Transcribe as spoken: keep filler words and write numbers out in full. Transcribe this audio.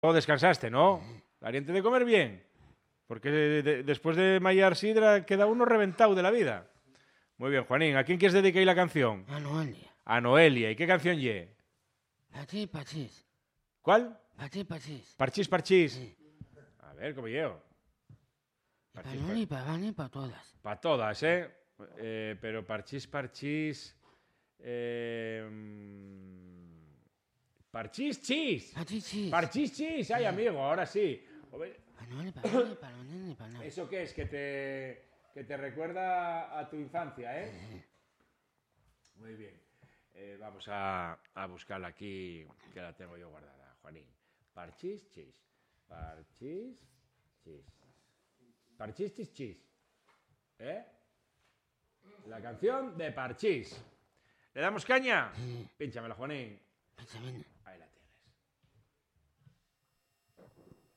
O descansaste, ¿no? Ariente de comer bien. Porque de, de, después de mayar sidra queda uno reventado de la vida. Muy bien, Juanín. ¿A quién quieres dedicar la canción? A Noelia. A Noelia. ¿Y qué canción ye? Pachís, pachís. ¿Cuál? Pachís, pachís. Parchís, parchís. Sí. A ver, ¿cómo llevo? Y para Noelia y para Vani y para todas. Para todas, ¿eh? ¿eh? Pero parchís, parchís... Eh... Parchís, chis. Pachís, chis. Parchís, chis. Ay, amigo, ahora sí. Para Noelia, para Vani, para los nenes y para nada. ¿Eso qué es? Que te, que te recuerda a tu infancia, ¿eh? Muy bien. Eh, vamos a, a buscarla aquí, que la tengo yo guardada, Juanín. Parchís, chis. Parchís, chis. Parchís, chis, chis. ¿Eh? La canción de Parchís. ¿Le damos caña? Sí. Pínchamela, Juanín. Pínchamela. Ahí la tienes.